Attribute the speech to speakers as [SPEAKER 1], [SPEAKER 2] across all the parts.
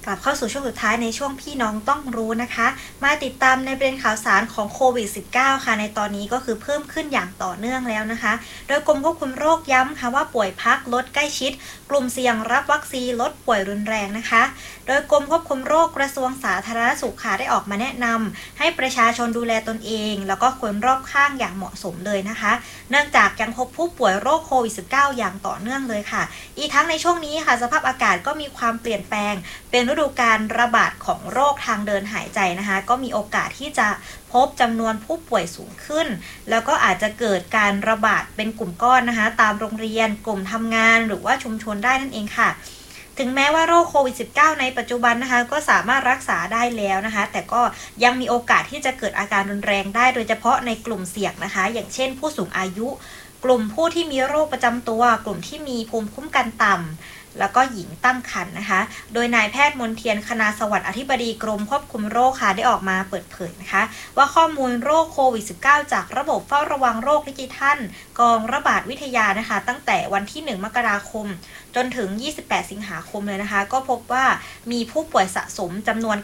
[SPEAKER 1] ลับเข้าสู่ช่วงสุดท้ายในช่วงพี่น้องต้องรู้นะคะมาติดตามในประเด็นข่าวสารของโควิด -19 ค่ะในตอนนี้ก็คือเพิ่มขึ้นอย่างต่อเนื่องแล้วนะคะโดยกรมควบคุมโรคย้ำค่ะว่าป่วยพักลดใกล้ชิดกลุ่มเสี่ยงรับวัคซีนลดป่วยรุนแรงนะคะโดยกรมควบคุมโรคกระทรวงสาธารณสุขค่ะได้ออกมาแนะนำให้ประชาชนดูแลตนเองแล้วก็คนรอบข้างอย่างเหมาะสมเลยนะคะเนื่องจากยังพบผู้ป่วยโรคโควิด -19 อย่างต่อเนื่องเลยค่ะอีกทั้งในช่วงนี้ค่ะสภาพอากาศก็มีความเปลี่ยนแปลงเป็นฤดูการระบาดของโรคทางเดินหายใจนะคะก็มีโอกาสที่จะพบจำนวนผู้ป่วยสูงขึ้นแล้วก็อาจจะเกิดการระบาดเป็นกลุ่มก้อนนะคะตามโรงเรียนกลุ่มทำงานหรือว่าชุมชนได้นั่นเองค่ะถึงแม้ว่าโรคโควิด -19 ในปัจจุบันนะคะก็สามารถรักษาได้แล้วนะคะแต่ก็ยังมีโอกาสที่จะเกิดอาการรุนแรงได้โดยเฉพาะในกลุ่มเสี่ยงนะคะอย่างเช่นผู้สูงอายุกลุ่มผู้ที่มีโรคประจำตัวกลุ่มที่มีภูมิคุ้มกันต่ำแล้วก็หญิงตั้งครรภ์นะคะโดยนายแพทย์มนเทียนคณาสวัสดิ์อธิบดีกรมควบคุมโรคค่ะได้ออกมาเปิดเผยนะคะว่าข้อมูลโรคโควิด -19 จากระบบเฝ้าระวังโรคดิจิทัลกองระบาดวิทยานะคะตั้งแต่วันที่1 มกราคมจนถึง28 สิงหาคมเลยนะคะก็พบว่ามีผู้ป่วยสะสมจำนวน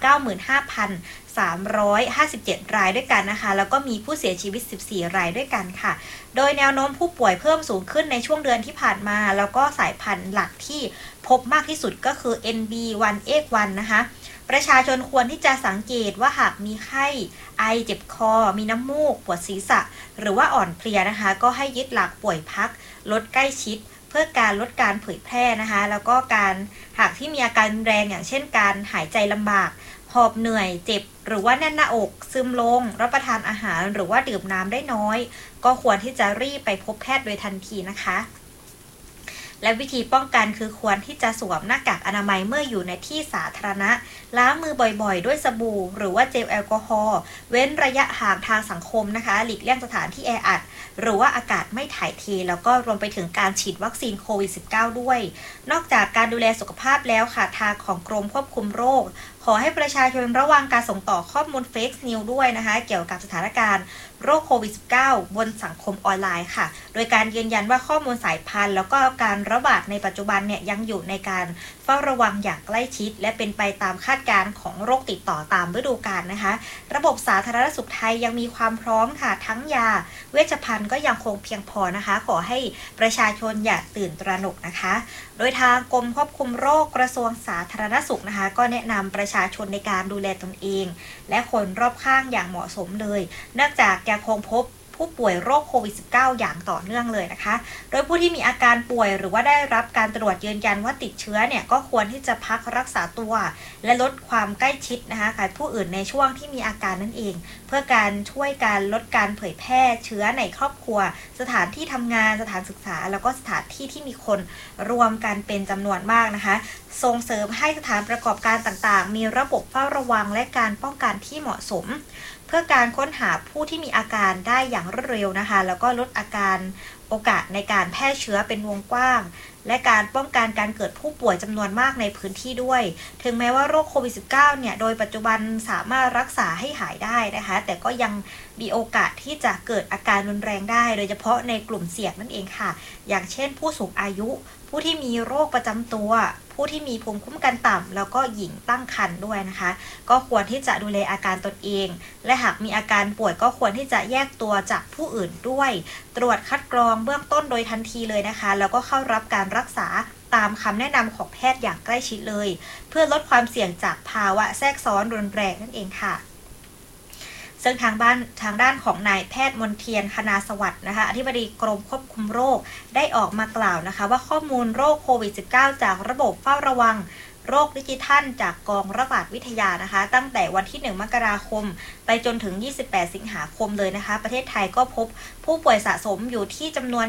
[SPEAKER 1] 95,357 รายด้วยกันนะคะแล้วก็มีผู้เสียชีวิต14 รายด้วยกันค่ะโดยแนวโน้มผู้ป่วยเพิ่มสูงขึ้นในช่วงเดือนที่ผ่านมาแล้วก็สายพันธุ์หลักที่พบมากที่สุดก็คือ NB181 นะคะประชาชนควรที่จะสังเกตว่าหากมีไข้ไอเจ็บคอมีน้ำมูกปวดศีรษะหรือว่าอ่อนเพลียนะคะก็ให้ยึดหลักป่วยพักลดใกล้ชิดเพื่อการลดการเผยแพร่นะคะแล้วก็การหากที่มีอาการแรงอย่างเช่นการหายใจลำบากหอบเหนื่อยเจ็บหรือว่าแน่นหน้าอกซึมลงรับประทานอาหารหรือว่าดื่มน้ำได้น้อยก็ควรที่จะรีบไปพบแพทย์โดยทันทีนะคะและวิธีป้องกันคือควรที่จะสวมหน้ากากอนามัยเมื่ออยู่ในที่สาธารณะล้างมือบ่อยๆด้วยสบู่หรือว่าเจลแอลกอฮอล์เว้นระยะห่างทางสังคมนะคะหลีกเลี่ยงสถานที่แออัดหรือว่าอากาศไม่ถ่ายเทแล้วก็รวมไปถึงการฉีดวัคซีนโควิด -19 ด้วยนอกจากการดูแลสุขภาพแล้วค่ะทางของกรมควบคุมโรคขอให้ประชาชนระวังการส่งต่อข้อมูลเฟกซ์นิวด้วยนะคะเกี่ยวกับสถานการณ์โรคโควิด -19 บนสังคมออนไลน์ค่ะโดยการยืนยันว่าข้อมูลสายพันธุ์แล้วก็การระบาดในปัจจุบันเนี่ยยังอยู่ในการเฝ้าระวังอย่างใกล้ชิดและเป็นไปตามคาดการณ์ของโรคติดต่อตามฤดูกาลนะคะระบบสาธารณสุขไทยยังมีความพร้อมค่ะทั้งยาเวชภัณฑ์ก็ยังคงเพียงพอนะคะขอให้ประชาชนอย่าตื่นตระหนกนะคะโดยทางกรมควบคุมโรคกระทรวงสาธารณสุขนะคะก็แนะนำประชาชนในการดูแลตนเองและคนรอบข้างอย่างเหมาะสมเลยเนื่องจากยังคงพบผู้ป่วยโรคโควิด -19 อย่างต่อเนื่องเลยนะคะโดยผู้ที่มีอาการป่วยหรือว่าได้รับการตรวจยืนยันว่าติดเชื้อเนี่ยก็ควรที่จะพักรักษาตัวและลดความใกล้ชิดนะคะกับผู้อื่นในช่วงที่มีอาการนั่นเองเพื่อการช่วยการลดการเผยแพร่เชื้อในครอบครัวสถานที่ทำงานสถานศึกษาแล้วก็สถานที่ที่มีคนรวมกันเป็นจำนวนมากนะคะส่งเสริมให้สถานประกอบการต่างๆมีระบบเฝ้าระวังและการป้องกันที่เหมาะสมเพื่อการค้นหาผู้ที่มีอาการได้อย่างรวดเร็วนะคะแล้วก็ลดโอกาสในการแพร่เชื้อเป็นวงกว้างและการป้องกันการเกิดผู้ป่วยจำนวนมากในพื้นที่ด้วยถึงแม้ว่าโรคโควิด -19 เนี่ยโดยปัจจุบันสามารถรักษาให้หายได้นะคะแต่ก็ยังมีโอกาสที่จะเกิดอาการรุนแรงได้โดยเฉพาะในกลุ่มเสี่ยงนั่นเองค่ะอย่างเช่นผู้สูงอายุผู้ที่มีโรคประจำตัวผู้ที่มีภูมิคุ้มกันต่ำแล้วก็หญิงตั้งครรภ์ด้วยนะคะก็ควรที่จะดูแลอาการตนเองและหากมีอาการป่วยก็ควรที่จะแยกตัวจากผู้อื่นด้วยตรวจคัดกรองเบื้องต้นโดยทันทีเลยนะคะแล้วก็เข้ารับการรักษาตามคำแนะนำของแพทย์อย่างใกล้ชิดเลยเพื่อลดความเสี่ยงจากภาวะแทรกซ้อนรุนแรงนั่นเองค่ะซึ่งทางด้านของนายแพทย์มนเทียนคณาสวัสดิ์นะคะอธิบดีกรมควบคุมโรคได้ออกมากล่าวนะคะว่าข้อมูลโรคโควิด -19 จากระบบเฝ้าระวังโรคดิจิทัลจากกองระบาดวิทยานะคะตั้งแต่วันที่1 มกราคมไปจนถึง28 สิงหาคมเลยนะคะประเทศไทยก็พบผู้ป่วยสะสมอยู่ที่จำนวน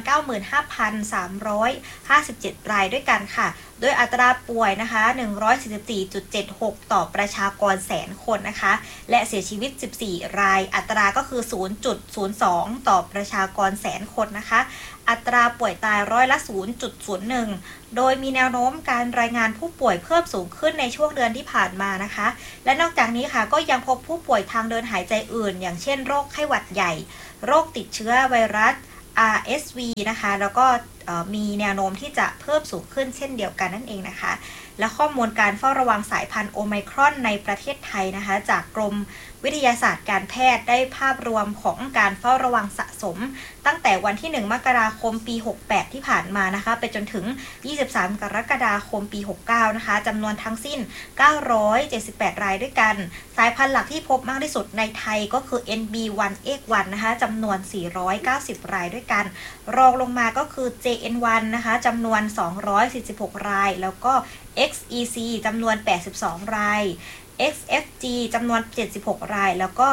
[SPEAKER 1] 95,357 รายด้วยกันค่ะโดยอัตราป่วยนะคะ 144.76 ต่อประชากรแสนคนนะคะและเสียชีวิต14 รายอัตราก็คือ 0.02 ต่อประชากรแสนคนนะคะอัตราป่วยตายร้อยละ 0.01 โดยมีแนวโน้มการรายงานผู้ป่วยเพิ่มสูงขึ้นในช่วงเดือนที่ผ่านมานะคะและนอกจากนี้ค่ะก็ยังพบผู้ป่วยทางเดินหายใจอื่นอย่างเช่นโรคไข้หวัดใหญ่โรคติดเชื้อไวรัส RSV นะคะแล้วก็มีแนวโน้มที่จะเพิ่มสูงขึ้นเช่นเดียวกันนั่นเองนะคะและข้อมูลการเฝ้าระวังสายพันธุ์โอไมครอนในประเทศไทยนะคะจากกรมวิทยาศาสตร์การแพทย์ได้ภาพรวมของการเฝ้าระวังสะสมตั้งแต่วันที่1มกราคมปี68ที่ผ่านมานะคะไปจนถึง23กรกฎาคมปี69นะคะจำนวนทั้งสิ้น978รายด้วยกันสายพันธุ์หลักที่พบมากที่สุดในไทยก็คือ NB1X1 นะคะจำนวน490รายด้วยกันรองลงมาก็คือ JN1 นะคะจำนวน246รายแล้วก็ XEC จำนวน82รายXFG จำนวน76รายแล้วก็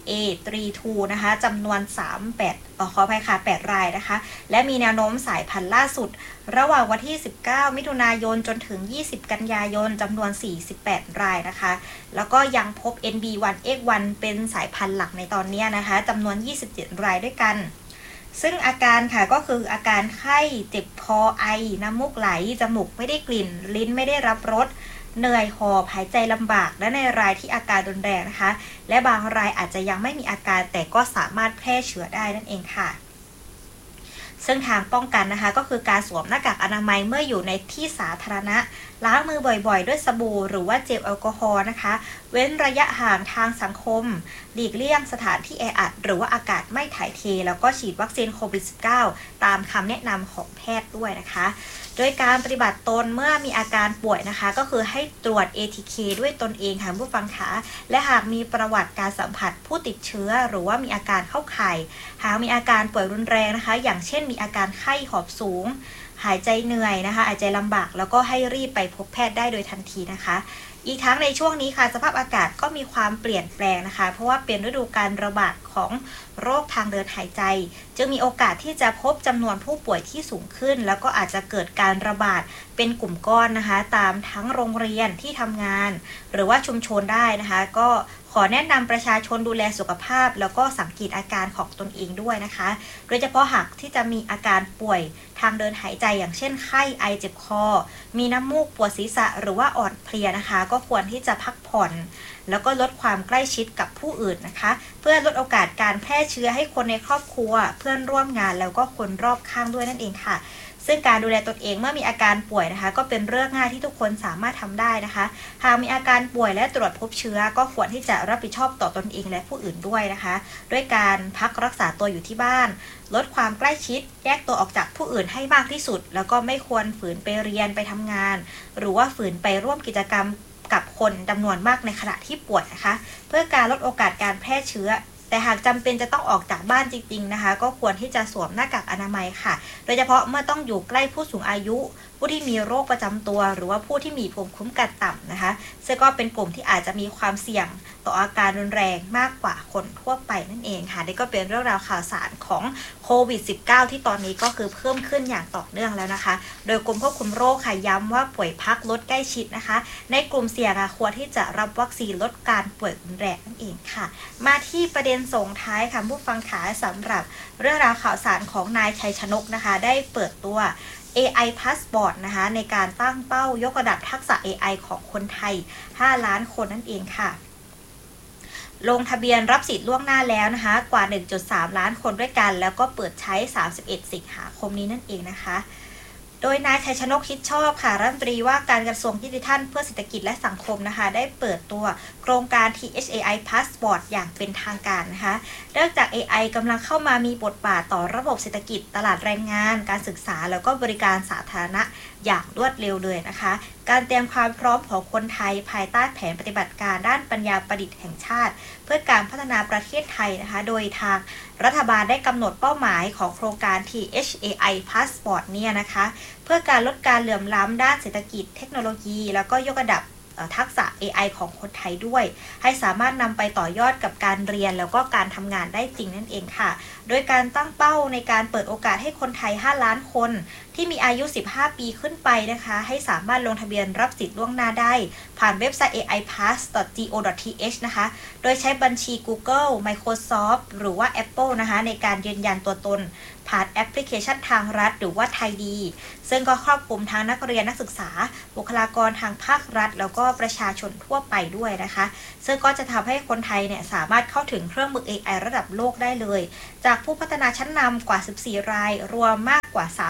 [SPEAKER 1] BA32 นะคะจำนวนขออภัยค่ะ8รายนะคะและมีแนวโน้มสายพันธุ์ล่าสุดระหว่างวันที่19มิถุนายนจนถึง20กันยายนจำนวน48รายนะคะแล้วก็ยังพบ NB1X1 เป็นสายพันธุ์หลักในตอนนี้นะคะจำนวน27รายด้วยกันซึ่งอาการค่ะก็คืออาการไข้เจ็บคอไอน้ำมูกไหลจมูกไม่ได้กลิ่นลิ้นไม่ได้รับรสเหนื่อยหอบหายใจลำบากและในรายที่อาการรุนแรงนะคะและบางรายอาจจะยังไม่มีอาการแต่ก็สามารถแพร่เชื้อได้นั่นเองค่ะซึ่งทางป้องกันนะคะก็คือการสวมหน้ากากอนามัยเมื่ออยู่ในที่สาธารณะล้างมือบ่อยๆด้วยสบู่หรือว่าเจลแอลกอฮอล์นะคะเว้นระยะห่างทางสังคมหลีกเลี่ยงสถานที่แออัดหรือว่าอากาศไม่ถ่ายเทแล้วก็ฉีดวัคซีนโควิด -19 ตามคำแนะนำของแพทย์ด้วยนะคะโดยการปฏิบัติตนเมื่อมีอาการป่วยนะคะก็คือให้ตรวจ ATK ด้วยตนเองค่ะผู้ฟังคะและหากมีประวัติการสัมผัสผู้ติดเชื้อหรือว่ามีอาการเข้าข่ายหากมีอาการป่วยรุนแรงนะคะอย่างเช่นมีอาการไข้หอบสูงหายใจเหนื่อยนะคะหายใจลำบากแล้วก็ให้รีบไปพบแพทย์ได้โดยทันทีนะคะอีกทั้งในช่วงนี้ค่ะสภาพอากาศก็มีความเปลี่ยนแปลงนะคะเพราะว่าเป็นฤดูการระบาดของโรคทางเดินหายใจจึงมีโอกาสที่จะพบจำนวนผู้ป่วยที่สูงขึ้นแล้วก็อาจจะเกิดการระบาดเป็นกลุ่มก้อนนะคะตามทั้งโรงเรียนที่ทำงานหรือว่าชุมชนได้นะคะก็ขอแนะนำประชาชนดูแลสุขภาพแล้วก็สังเกตอาการของตนเองด้วยนะคะโดยเฉพาะหากที่จะมีอาการป่วยทางเดินหายใจอย่างเช่นไข้ไอเจ็บคอมีน้ำมูกปวดศีรษะหรือว่าอ่อนเพลียนะคะก็ควรที่จะพักผ่อนแล้วก็ลดความใกล้ชิดกับผู้อื่นนะคะเพื่อลดโอกาสการแพร่เชื้อให้คนในครอบครัวเพื่อนร่วมงานแล้วก็คนรอบข้างด้วยนั่นเองค่ะซึ่งการดูแลตนเองเมื่อมีอาการป่วยนะคะก็เป็นเรื่องง่ายที่ทุกคนสามารถทำได้นะคะหากมีอาการป่วยและตรวจพบเชื้อก็ควรที่จะรับผิดชอบต่อตนเองและผู้อื่นด้วยนะคะด้วยการพักรักษาตัวอยู่ที่บ้านลดความใกล้ชิดแยกตัวออกจากผู้อื่นให้มากที่สุดแล้วก็ไม่ควรฝืนไปเรียนไปทำงานหรือว่าฝืนไปร่วมกิจกรรมกับคนจำนวนมากในขณะที่ป่วยนะคะเพื่อการลดโอกาสการแพร่เชื้อแต่หากจำเป็นจะต้องออกจากบ้านจริงๆนะคะก็ควรที่จะสวมหน้ากากอนามัยค่ะโดยเฉพาะเมื่อต้องอยู่ใกล้ผู้สูงอายุผู้ที่มีโรคประจำตัวหรือว่าผู้ที่มีภูมิคุ้มกันต่ำนะคะซึ่งก็เป็นกลุ่มที่อาจจะมีความเสี่ยงต่ออาการรุนแรงมากกว่าคนทั่วไปนั่นเองค่ะนี่ก็เป็นเรื่องราวข่าวสารของโควิด -19 ที่ตอนนี้ก็คือเพิ่มขึ้นอย่างต่อเนื่องแล้วนะคะโดยกรมควบคุมโรคค่ะย้ำว่าป่วยพักลดใกล้ชิดนะคะในกลุ่มเสี่ยงควรที่จะรับวัคซีนลดการป่วยรุนแรงนั่นเองค่ะมาที่ประเด็นส่งท้ายค่ะผู้ฟังขาสำหรับเรื่องราวข่าวสารของนายชัยชนกนะคะได้เปิดตัว AI Passport นะคะในการตั้งเป้ายกระดับทักษะ AI ของคนไทย5ล้านคนนั่นเองค่ะลงทะเบียนรับสิทธิ์ล่วงหน้าแล้วนะคะกว่า 1.3 ล้านคนด้วยกันแล้วก็เปิดใช้31สิงหาคมนี้นั่นเองนะคะโดยนายชัยชนกชิดชอบค่ะรัฐมนตรีว่าการกระทรวงดิจิทัลเพื่อเศรษฐกิจและสังคมนะคะได้เปิดตัวโครงการ THAI Passport อย่างเป็นทางการนะคะเนื่องจาก AI กำลังเข้ามามีบทบาทต่อระบบเศรษฐกิจตลาดแรงงานการศึกษาแล้วก็บริการสาธารณะอย่างรวดเร็วเลยนะคะการเตรียมความพร้อมของคนไทยภายใต้แผนปฏิบัติการด้านปัญญาประดิษฐ์แห่งชาติเพื่อการพัฒนาประเทศไทยนะคะโดยทางรัฐบาลได้กำหนดเป้าหมายของโครงการ THAI Passport เนี่ยนะคะเพื่อการลดการเหลื่อมล้ำด้านเศรษฐกิจเทคโนโลยีแล้วก็ยกระดับทักษะ AI ของคนไทยด้วยให้สามารถนำไปต่อยอดกับการเรียนแล้วก็การทำงานได้จริงนั่นเองค่ะโดยการตั้งเป้าในการเปิดโอกาสให้คนไทย5ล้านคนที่มีอายุ15ปีขึ้นไปนะคะให้สามารถลงทะเบียนรับสิทธิ์ล่วงหน้าได้ผ่านเว็บไซต์ aipass.go.th นะคะโดยใช้บัญชี Google Microsoft หรือว่า Apple นะคะในการยืนยันตัวตนผ่านแอปพลิเคชันทางรัฐหรือว่าไทยดีซึ่งก็ครอบคลุมทั้งนักเรียนนักศึกษาบุคลากรทางภาครัฐแล้วก็ประชาชนทั่วไปด้วยนะคะซึ่งก็จะทำให้คนไทยเนี่ยสามารถเข้าถึงเครื่องมือ AI ระดับโลกได้เลยจากผู้พัฒนาชั้นนำกว่า14รายรวมมากกว่า30โมเด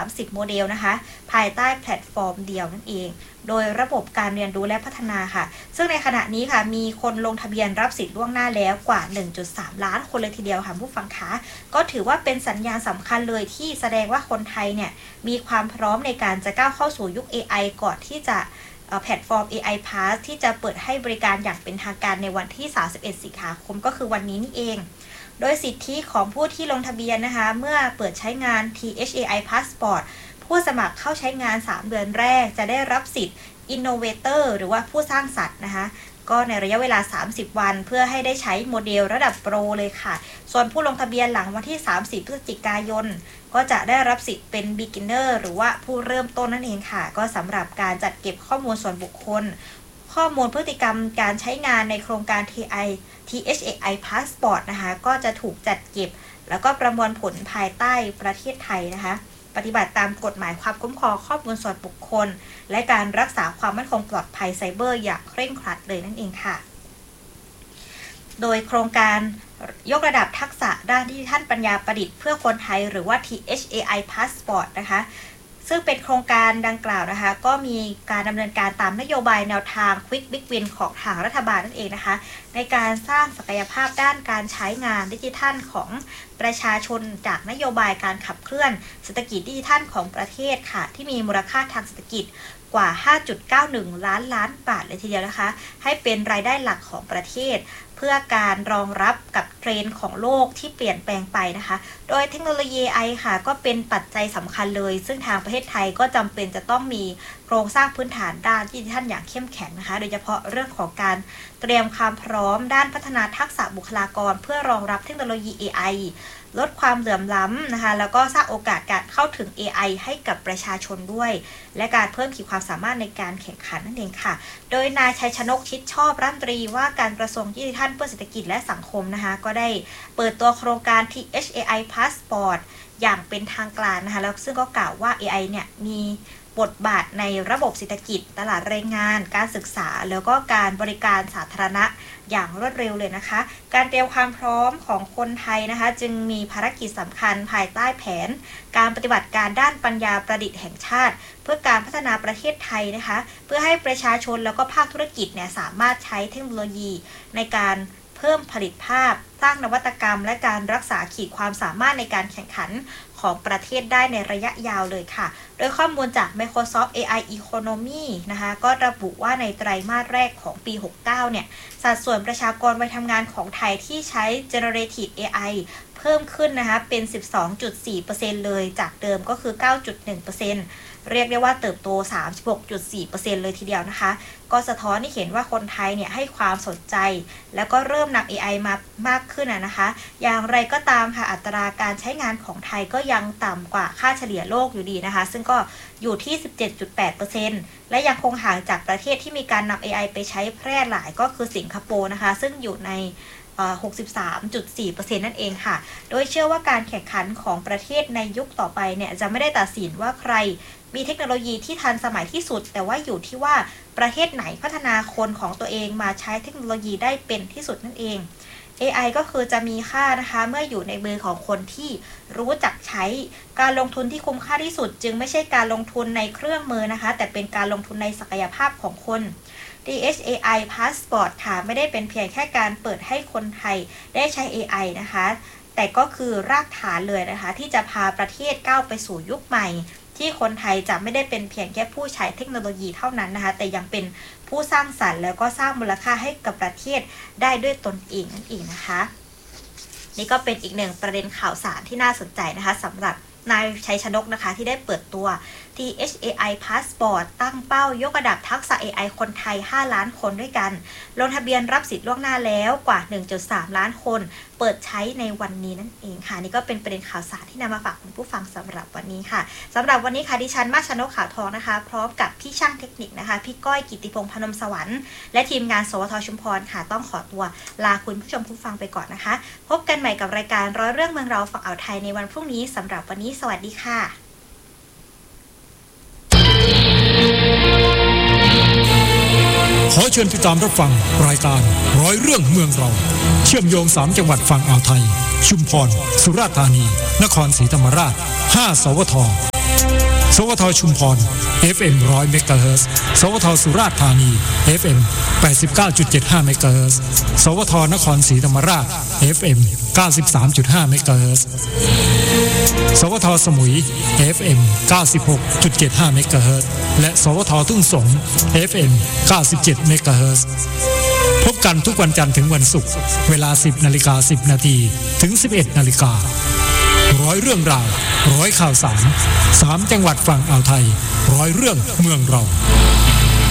[SPEAKER 1] เดลนะคะภายใต้แพลตฟอร์มเดียวนั่นเองโดยระบบการเรียนรู้และพัฒนาค่ะซึ่งในขณะนี้ค่ะมีคนลงทะเบียนรับสิทธิ์ล่วงหน้าแล้วกว่า 1.3 ล้านคนเลยทีเดียวค่ะผู้ฟังคะก็ถือว่าเป็นสัญญาณสำคัญเลยที่แสดงว่าคนไทยเนี่ยมีความพร้อมในการจะก้าวเข้าสู่ยุค AI ก่อนที่จะแพลตฟอร์ม AI Pass ที่จะเปิดให้บริการอย่างเป็นทางการในวันที่ 31 สิงหาคมก็คือวันนี้นี่เองโดยสิทธิของผู้ที่ลงทะเบียนนะคะเมื่อเปิดใช้งาน THAI Passport ผู้สมัครเข้าใช้งาน 3 เดือนแรกจะได้รับสิทธิ์ Innovator หรือว่าผู้สร้างสรรค์นะคะก็ในระยะเวลา 30 วันเพื่อให้ได้ใช้โมเดลระดับโปรเลยค่ะส่วนผู้ลงทะเบียนหลังวันที่ 30 พฤศจิกายนก็จะได้รับสิทธิ์เป็น Beginner หรือว่าผู้เริ่มต้นนั่นเองค่ะก็สำหรับการจัดเก็บข้อมูลส่วนบุคคลข้อมูลพฤติกรรมการใช้งานในโครงการ THAI Passport นะคะก็จะถูกจัดเก็บแล้วก็ประมวลผลภายใต้ประเทศไทยนะคะปฏิบัติตามกฎหมายความคุ้มครองข้อมูลส่วนบุคคลและการรักษาความมั่นคงปลอดภัยไซเบอร์อย่างเคร่งครัดเลยนั่นเองค่ะโดยโครงการยกระดับทักษะด้านดิจิทัลปัญญาประดิษฐ์เพื่อคนไทยหรือว่า THAI Passport นะคะซึ่งเป็นโครงการดังกล่าวนะคะก็มีการดำเนินการตามนโยบายแนวทาง Quick Big Win ของทางรัฐบาลนั่นเองนะคะในการสร้างศักยภาพด้านการใช้งานดิจิทัลของประชาชนจากนโยบายการขับเคลื่อนเศรษฐกิจดิจิทัลของประเทศค่ะที่มีมูลค่าทางเศรษฐกิจกว่า 5.91 ล้านบาทเลยทีเดียวนะคะให้เป็นรายได้หลักของประเทศเพื่อการรองรับกับเทรนด์ของโลกที่เปลี่ยนแปลงไปนะคะโดยเทคโนโลยี AI ค่ะก็เป็นปัจจัยสำคัญเลยซึ่งทางประเทศไทยก็จำเป็นจะต้องมีโครงสร้างพื้นฐานด้านดิจิทัลอย่างเข้มแข็งนะคะโดยเฉพาะเรื่องของการเตรียมความพร้อมด้านพัฒนาทักษะบุคลากรเพื่อรองรับเทคโนโลยี AI ลดความเหลื่อมล้ำนะคะแล้วก็สร้างโอกาสการเข้าถึง AI ให้กับประชาชนด้วยและการเพิ่มขีดความสามารถในการแข่งขันนั่นเองค่ะโดยนายชัยชนกชิดชอบรัฐมนตรีว่าการกระทรวงดิจิทัลเพื่อเศรษฐกิจและสังคมนะคะก็ได้เปิดตัวโครงการ THAI Passport อย่างเป็นทางการนะคะแล้วซึ่งก็กล่าวว่า AI เนี่ยมีบทบาทในระบบเศรษฐกิจตลาดแรงงานการศึกษาแล้วก็การบริการสาธารณะอย่างรวดเร็วเลยนะคะการเตรียมความพร้อมของคนไทยนะคะจึงมีภารกิจสำคัญภายใต้แผนการปฏิบัติการด้านปัญญาประดิษฐ์แห่งชาติเพื่อการพัฒนาประเทศไทยนะคะเพื่อให้ประชาชนแล้วก็ภาคธุรกิจเนี่ยสามารถใช้เทคโนโลยีในการเพิ่มผลิตภาพสร้างนวัตกรรมและการรักษาขีดความสามารถในการแข่งขันของประเทศได้ในระยะยาวเลยค่ะโดยข้อมูลจาก Microsoft AI Economy นะคะก็ระบุว่าในไตรมาสแรกของปี 69 เนี่ยสัดส่วนประชากรวัยทำงานของไทยที่ใช้ Generative AI เพิ่มขึ้นนะคะเป็น 12.4% เลยจากเดิมก็คือ 9.1%เรียกได้ว่าเติบโต 36.4% เลยทีเดียวนะคะก็สะท้อนให้เห็นว่าคนไทยเนี่ยให้ความสนใจแล้วก็เริ่มนำ AI มามากขึ้นนะคะอย่างไรก็ตามค่ะอัตราการใช้งานของไทยก็ยังต่ำกว่าค่าเฉลี่ยโลกอยู่ดีนะคะซึ่งก็อยู่ที่ 17.8% และยังคงห่างจากประเทศที่มีการนำ AI ไปใช้แพร่หลายก็คือสิงคโปร์นะคะซึ่งอยู่ใน 63.4% นั่นเองค่ะโดยเชื่อว่าการแข่งขันของประเทศในยุคต่อไปเนี่ยจะไม่ได้ตัดสินว่าใครมีเทคโนโลยีที่ทันสมัยที่สุดแต่ว่าอยู่ที่ว่าประเทศไหนพัฒนาคนของตัวเองมาใช้เทคโนโลยีได้เป็นที่สุดนั่นเอง AI ก็คือจะมีค่านะคะเมื่ออยู่ในมือของคนที่รู้จักใช้การลงทุนที่คุ้มค่าที่สุดจึงไม่ใช่การลงทุนในเครื่องมือนะคะแต่เป็นการลงทุนในศักยภาพของคน THAI Passport ค่ะไม่ได้เป็นเพียงแค่การเปิดให้คนไทยได้ใช้ AI นะคะแต่ก็คือรากฐานเลยนะคะที่จะพาประเทศก้าวไปสู่ยุคใหม่ที่คนไทยจะไม่ได้เป็นเพียงแค่ผู้ใช้เทคโนโลยีเท่านั้นนะคะแต่ยังเป็นผู้สร้างสรรค์แล้วก็สร้างมูลค่าให้กับประเทศได้ด้วยตนเองนั่นเองนะคะนี่ก็เป็นอีกหนึ่งประเด็นข่าวสารที่น่าสนใจนะคะสำหรับนายชัยชนกนะคะที่ได้เปิดตัว THAI Passport ตั้งเป้ายกระดับทักษะ AI คนไทย 5 ล้านคนด้วยกันลงทะเบียนรับสิทธิ์ล่วงหน้าแล้วกว่า 1.3 ล้านคนเปิดใช้ในวันนี้นั่นเองค่ะนี่ก็เป็นประเด็นข่าวสารที่นำมาฝากคุณผู้ฟังสำหรับวันนี้ค่ะสำหรับวันนี้ค่ะดิฉันมาชนกขาวทองนะคะพร้อมกับพี่ช่างเทคนิคนะคะพี่ก้อยกิตติพงษ์พนมสวรรค์และทีมงานสวทชุมพรค่ะต้องขอตัวลาคุณผู้ชมผู้ฟังไปก่อนนะคะพบกันใหม่กับรายการร้อยเรื่องเมืองเราฝั่งอ่าวไทยในวันพรุ่งนี้สำหรับวันนี้สวัสดีค่ะ
[SPEAKER 2] ขอเชิญติดตามรับฟังรายการร้อยเรื่องเมืองเราเชื่อมโยง3จังหวัดฝั่งอ่าวไทยชุมพรสุราษฎร์ธานีนครศรีธรรมราช5 สวทสวทชุมพร FM 100 เมกะเฮิรตซ์สวทสุราษฎร์ธานี FM 89.75 เมกะเฮิรตซ์สวทนครศรีธรรมราช FM 93.5 เมกะเฮิรตซ์สวทสมุย FM 96.75 เมกะเฮิรตซ์และสวททุ่งสง FM 97 เมกะเฮิรตซ์พบกันทุกวันจันทร์ถึงวันศุกร์เวลา 10:10 นถึง 11:00 นร้อยเรื่องราวร้อยข่าวสาร3จังหวัดฝั่งอ่าวไทยร้อยเรื่องเมืองเรา